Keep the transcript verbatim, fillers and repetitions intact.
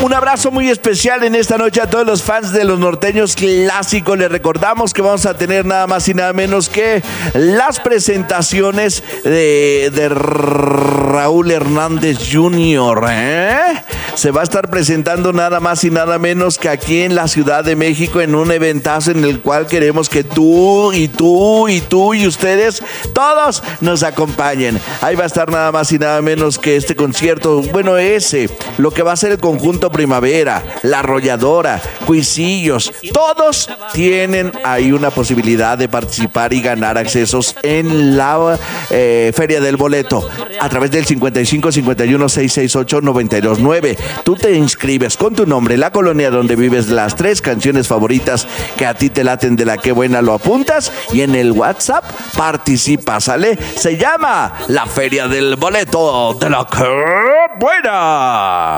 Un abrazo muy especial en esta noche a todos los fans de los norteños clásicos. Les recordamos que vamos a tener nada más y nada menos que las presentaciones de, de Raúl Hernández junior ¿eh? Se va a estar presentando nada más y nada menos que aquí en la Ciudad de México en un eventazo en el cual queremos que tú y tú y tú y ustedes todos nos acompañen. Ahí va a estar nada más y nada menos que este concierto, bueno, ese, lo que va a ser el conjunto Primavera, La Arrolladora, Cuisillos, todos tienen ahí una posibilidad de participar y ganar accesos en la eh, Feria del Boleto a través del cincuenta y cinco cincuenta y uno seiscientos sesenta y ocho noventa y dos nueve. Tú te inscribes con tu nombre, la colonia donde vives, las tres canciones favoritas que a ti te laten, de la que buena lo apuntas y en el WhatsApp participas, ¿sale? Se llama la Feria del Boleto de la que buena.